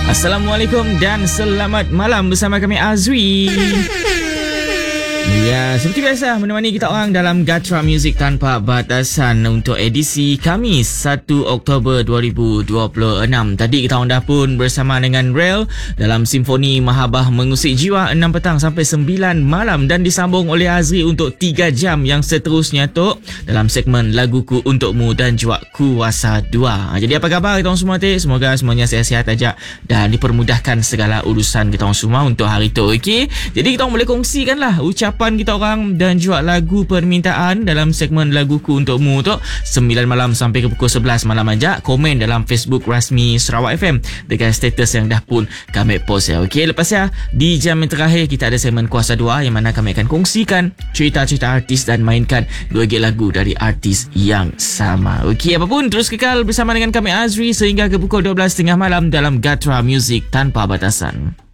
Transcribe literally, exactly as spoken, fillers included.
Assalamualaikum dan selamat malam bersama kami Azwi. Ya, seperti biasa menemani kita orang dalam Gatra Music Tanpa Batasan untuk edisi Khamis satu Oktober dua ribu dua puluh enam. Tadi kita orang dah pun bersama dengan Rel dalam Simfoni Mahabbah Mengusik Jiwa enam petang sampai sembilan malam dan disambung oleh Azri untuk tiga jam yang seterusnya tu dalam segmen Laguku Untukmu dan juga Kuasa dua. Jadi apa khabar kita orang semua tu? Semoga semuanya sihat-sihat aja dan dipermudahkan segala urusan kita orang semua untuk hari tu. Okey. Jadi kita orang boleh kongsikanlah ucapan kita orang dan juga lagu permintaan dalam segmen Laguku Untukmu tu sembilan malam sampai ke pukul sebelas malam aja. Komen dalam Facebook rasmi Sarawak F M dengan status yang dah pun kami post ya. Okey, lepas ya di jam yang terakhir kita ada segmen Kuasa dua yang mana kami akan kongsikan cerita-cerita artis dan mainkan dua gig lagu dari artis yang sama. Okey, apapun terus kekal bersama dengan kami Azri sehingga ke pukul dua belas tiga puluh malam dalam Gatra Music Tanpa Batasan.